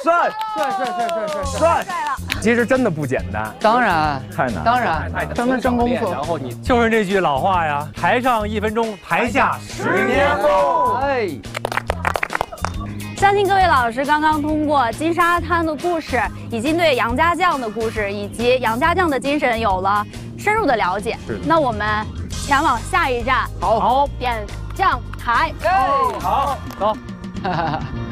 帅， 帅。 其实真的不简单， 当然， 太难， 当然，咱们真功夫。 然后你就是那句老话呀，台上1分钟，台下10年功。 哎。 相信各位老师刚刚通过金沙滩的故事，已经对杨家将的故事以及杨家将的精神有了深入的了解。那我们前往下一站， 好， 点将台。 好，走。